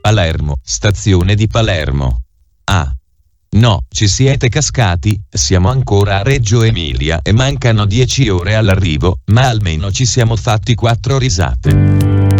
Palermo, stazione di Palermo. Ah. No, ci siete cascati, siamo ancora a Reggio Emilia e mancano 10 ore all'arrivo, ma almeno ci siamo fatti 4 risate.